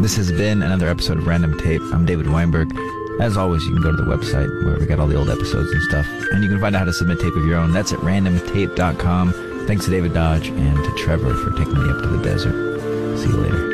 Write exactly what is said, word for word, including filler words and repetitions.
This has been another episode of Random Tape. I'm David Weinberg. As always, you can go to the website where we got all the old episodes and stuff. And you can find out how to submit tape of your own. That's at random tape dot com. Thanks to David Dodge and to Trevor for taking me up to the desert. See you later.